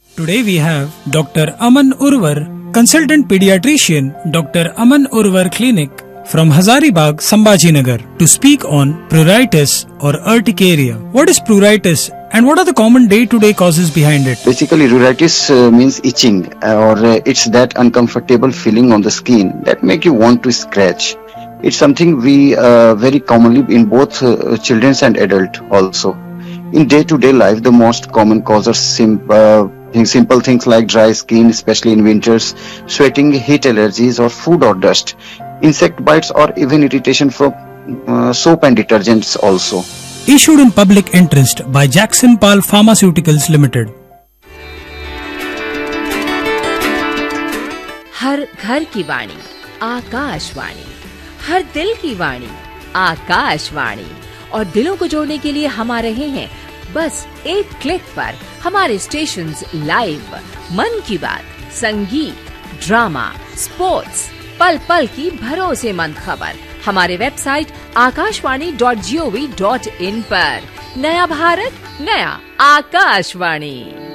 Today we have Dr. Aman Urvar, Consultant Pediatrician, Dr. Aman Urvar Clinic from Hazaribagh, Sambhajinagar, to speak on pruritus or urticaria. What is pruritus and what are the common day-to-day causes behind it? Basically, pruritus means itching, or it's that uncomfortable feeling on the skin that make you want to scratch. It's something we very commonly in both children and adult also. In day-to-day life, the most common causes simple things like dry skin, especially in winters, sweating, heat allergies, or food or dust, insect bites, or even irritation from soap and detergents also. Issued in public interest by Jackson Pal Pharmaceuticals Limited. हर घर की वाणी आकाशवाणी, हर दिल की वाणी आकाशवाणी, और दिलों को जोड़ने के लिए हम आ रहे हैं बस एक क्लिक पर हमारे स्टेशंस लाइव। मन की बात, संगीत, ड्रामा, स्पोर्ट्स, पल पल की भरोसेमंद खबर हमारे वेबसाइट akashwani.gov.in पर। नया भारत, नया आकाशवाणी।